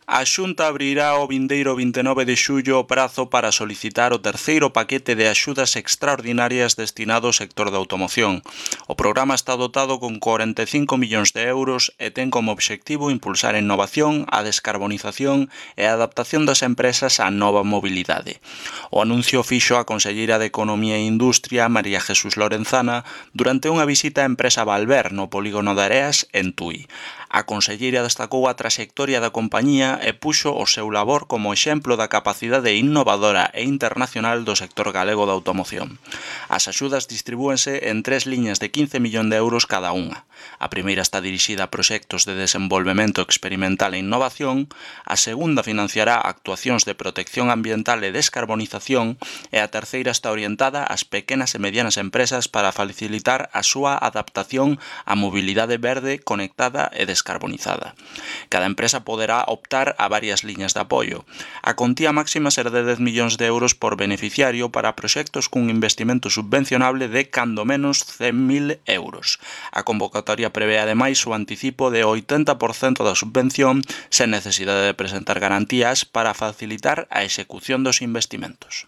A Xunta abrirá o vindeiro 29 de xullo o prazo para solicitar o terceiro paquete de axudas extraordinarias destinado ao sector da automoción. O programa está dotado con 45 millóns de euros e ten como obxectivo impulsar a innovación, a descarbonización e a adaptación das empresas á nova mobilidade. O anuncio fixo a conselleira de Economía e Industria, María Jesús Lorenzana, durante unha visita á empresa Valver no polígono de Areas, en Tui. A conselleira destacou a traxectoria da compañía e puxo o seu labor como exemplo da capacidade innovadora e internacional do sector galego da automoción. As axudas distribúense en 3 liñas de 15 millón de euros cada unha. A primeira está dirixida a proxectos de desenvolvemento experimental e innovación, a segunda financiará actuacións de protección ambiental e descarbonización e a terceira está orientada ás pequenas e medianas empresas para facilitar a súa adaptación á mobilidade verde, conectada e descarbonizada. Cada empresa poderá optar a varias liñas de apoio. A contía máxima será de 10 millóns de euros por beneficiario para proxectos cun investimento subvencionable de cando menos 100.000 euros. A convocatoria prevé ademais o anticipo de 80% da subvención sen necesidade de presentar garantías para facilitar a execución dos investimentos.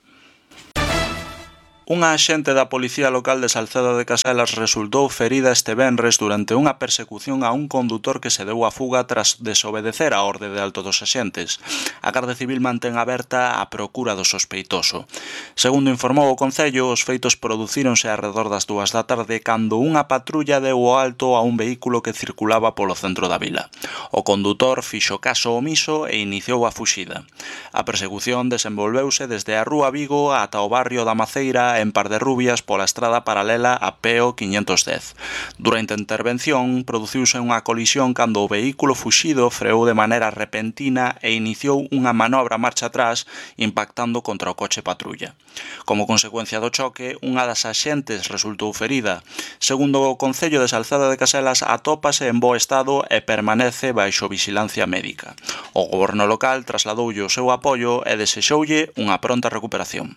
Unha axente da Policía Local de Salceda de Caselas resultou ferida este venres durante unha persecución a un condutor que se deu a fuga tras desobedecer a orde de alto dos axentes. A Garda Civil mantén aberta a procura do sospeitoso. Segundo informou o Concello, os feitos producíronse arredor das 2 da tarde cando unha patrulla deu o alto a un vehículo que circulaba polo centro da vila. O condutor fixo caso omiso e iniciou a fuxida. A persecución desenvolveuse desde a Rúa Vigo ata o barrio da Maceira en Parderrubias pola estrada paralela a PO 510. Durante a intervención, produciuse unha colisión cando o vehículo fuxido freou de maneira repentina e iniciou unha manobra marcha atrás impactando contra o coche patrulla. Como consecuencia do choque, unha das axentes resultou ferida. Segundo o Concello de Salceda de Caselas, atópase en bo estado e permanece baixo vixilancia médica. O goberno local trasladoulle o seu apoio e desexoulle unha pronta recuperación.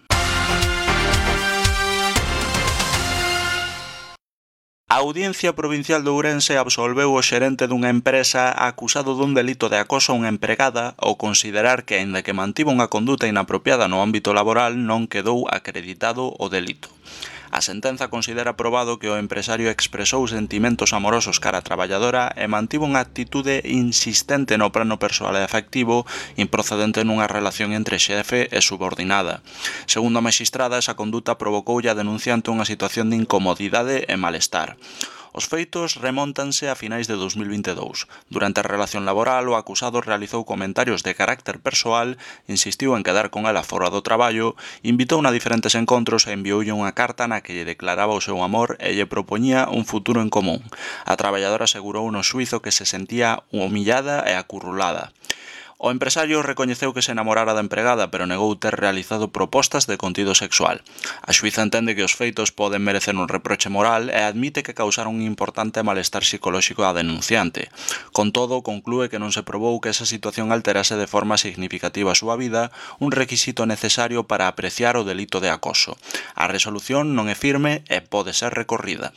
A Audiencia Provincial de Ourense absolveu o xerente dunha empresa acusado dun delito de acoso a unha empregada ao considerar que, aínda que mantivo unha conduta inapropiada no ámbito laboral, non quedou acreditado o delito. A sentenza considera probado que o empresario expresou sentimentos amorosos cara a traballadora e mantivo unha actitude insistente no plano persoal e afectivo improcedente nunha relación entre xefe e subordinada. Segundo a magistrada, esa conduta provocoulle a denunciante unha situación de incomodidade e malestar. Os feitos remóntanse a finais de 2022. Durante a relación laboral, o acusado realizou comentarios de carácter persoal, insistiu en quedar con ela fora do traballo, invitouna a diferentes encontros e envioulle unha carta na que lle declaraba o seu amor e lle propoñía un futuro en común. A traballadora asegurou no xuízo que se sentía humillada e acurrulada. O empresario recoñeceu que se namorara da empregada, pero negou ter realizado propostas de contido sexual. A xuíza entende que os feitos poden merecer un reproche moral e admite que causaron un importante malestar psicolóxico á denunciante. Con todo, conclúe que non se probou que esa situación alterase de forma significativa a súa vida, un requisito necesario para apreciar o delito de acoso. A resolución non é firme e pode ser recorrida.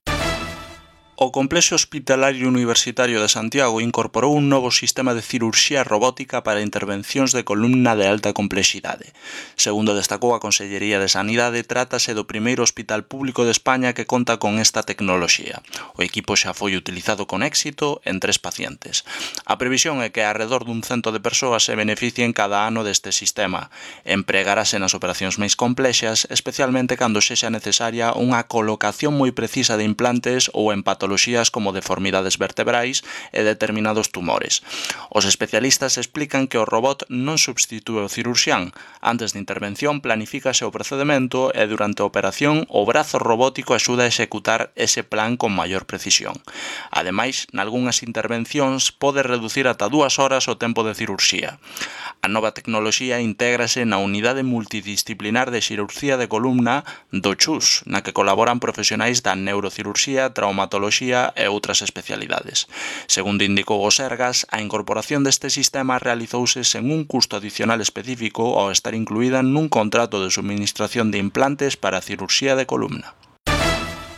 O Complexo Hospitalario Universitario de Santiago incorporou un novo sistema de cirurxía robótica para intervencións de columna de alta complexidade. Segundo destacou a Consellería de Sanidade, trátase do primeiro hospital público de España que conta con esta tecnoloxía. O equipo xa foi utilizado con éxito en 3 pacientes. A previsión é que arredor dun 100 de persoas se beneficien cada ano deste sistema. Empregarase nas operacións máis complexas, especialmente cando sexa necesaria unha colocación moi precisa de implantes ou en patoloxías como deformidades vertebrais e determinados tumores. Os especialistas explican que o robot non substitúe o cirurxián. Antes de intervención planifícase o procedemento e durante a operación o brazo robótico axuda a executar ese plan con maior precisión. Ademais, nalgunhas intervencións pode reducir ata 2 horas o tempo de cirurxía. A nova tecnoloxía intégrase na Unidade Multidisciplinar de Xirurxía de Columna do CHUS, na que colaboran profesionais da neurocirurxía, traumatoloxía e outras especialidades. Segundo indicou o Sergas, a incorporación deste sistema realizouse sen un custo adicional específico ao estar incluída nun contrato de suministración de implantes para a cirurxía de columna.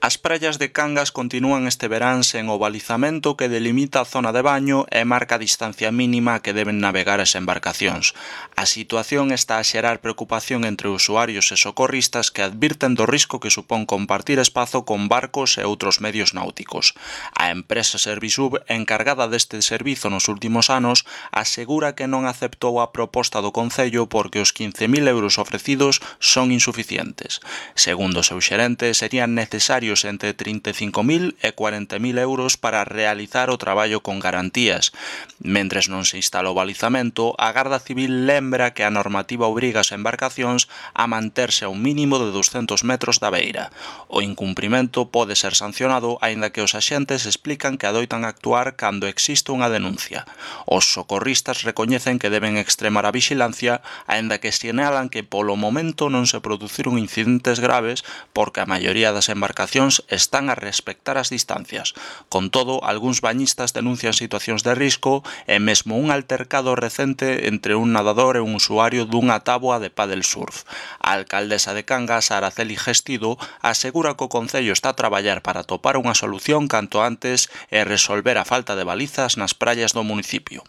As praias de Cangas continúan este verán sen o balizamento que delimita a zona de baño e marca a distancia mínima que deben navegar as embarcacións. A situación está a xerar preocupación entre usuarios e socorristas que advirten do risco que supón compartir espazo con barcos e outros medios náuticos. A empresa Servisub, encargada deste servizo nos últimos anos, asegura que non aceptou a proposta do Concello porque os 15.000 euros ofrecidos son insuficientes. Segundo o seu xerente, serían necesarios entre 35.000 e 40.000 euros para realizar o traballo con garantías. Mentres non se instala o balizamento, a Garda Civil lembra que a normativa obriga as embarcacións a manterse a un mínimo de 200 metros da beira. O incumprimento pode ser sancionado, aínda que os axentes explican que adoitan actuar cando existe unha denuncia. Os socorristas recoñecen que deben extremar a vixilancia, aínda que sinalan que polo momento non se produciron incidentes graves porque a maioría das embarcacións están a respectar as distancias. Con todo, algúns bañistas denuncian situacións de risco e mesmo un altercado recente entre un nadador e un usuario dunha táboa de pádel surf. A alcaldesa de Cangas, Araceli Gestido, asegura que o Concello está a traballar para atopar unha solución canto antes e resolver a falta de balizas nas praias do municipio.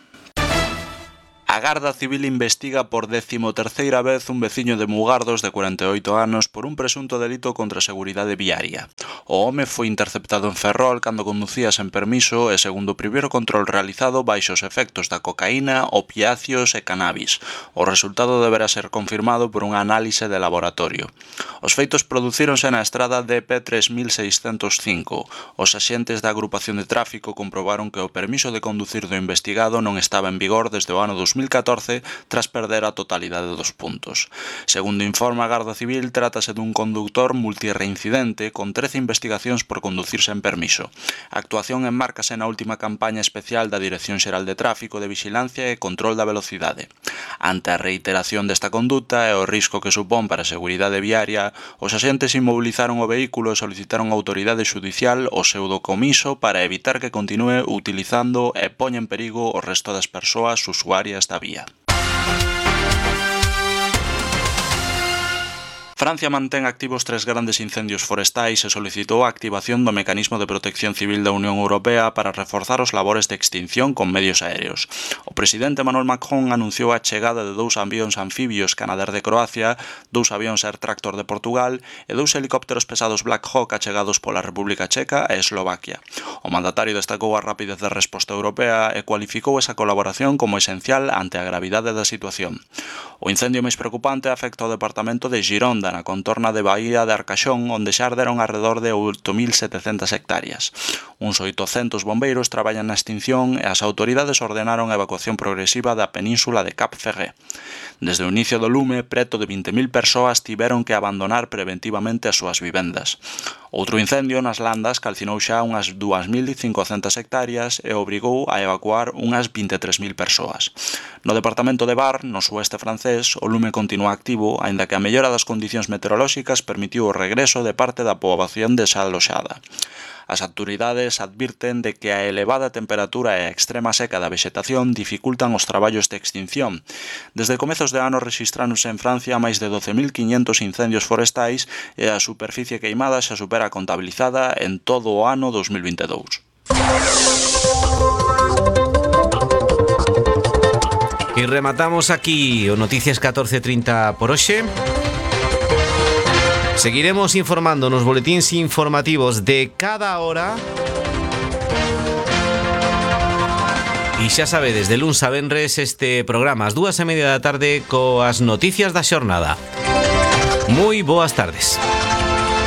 A Garda Civil investiga por 13ª vez un veciño de Mugardos de 48 anos por un presunto delito contra a seguridade viaria. O home foi interceptado en Ferrol cando conducía sen permiso e segundo o primeiro control realizado baixo os efectos da cocaína, opiáceos e cannabis. O resultado deberá ser confirmado por unha análise de laboratorio. Os feitos producíronse na estrada DP 3605. Os axentes da agrupación de tráfico comprobaron que o permiso de conducir do investigado non estaba en vigor desde o ano 2014 tras perder a totalidade dos puntos. Segundo informa a Garda Civil, trátase dun conductor multirreincidente con 13 investigacións por conducir sen permiso. A actuación enmárcase na última campaña especial da Dirección Xeral de Tráfico de Vixilancia e Control da Velocidade. Ante a reiteración desta conduta e o risco que supón para a seguridade viaria, os axentes inmovilizaron o vehículo e solicitaron á autoridade xudicial o seu decomiso para evitar que continúe utilizando e poña en perigo o resto das persoas usuarias da vía. Francia mantén activos 3 grandes incendios forestais e solicitou a activación do Mecanismo de Protección Civil da Unión Europea para reforzar os labores de extinción con medios aéreos. O presidente Emmanuel Macron anunciou a chegada de 2 avións anfibios Canadair de Croacia, 2 avións Air Tractor de Portugal e 2 helicópteros pesados Black Hawk achegados pola República Checa e Eslovaquia. O mandatario destacou a rapidez de resposta europea e cualificou esa colaboración como esencial ante a gravidade da situación. O incendio máis preocupante afecta ao departamento de Gironda, na contorna de Baía de Arcaxón, onde xa arderon alrededor de 8.700 hectáreas. Uns 800 bombeiros traballan na extinción e as autoridades ordenaron a evacuación progresiva da península de Cap Ferret. Desde o inicio do lume, preto de 20.000 persoas tiveron que abandonar preventivamente as súas vivendas. Outro incendio nas Landas calcinou xa unhas 2.500 hectáreas e obrigou a evacuar unhas 23.000 persoas. No departamento de Var, no sueste francés, o lume continúa activo, aínda que a mellora das condicións meteorolóxicas permitiu o regreso de parte da poboación desaloxada. As autoridades advirten de que a elevada temperatura e a extrema seca da vexetación dificultan os traballos de extinción. Desde comezos de ano rexistráronse en Francia máis de 12.500 incendios forestais e a superficie queimada xa supera a contabilizada en todo o ano 2022. E rematamos aquí o Noticias 14:30 por hoxe. Seguiremos informando nos boletíns informativos de cada hora. E xa sabedes, de luns a venres este programa ás 2:30 da tarde coas noticias da xornada. Moi boas tardes.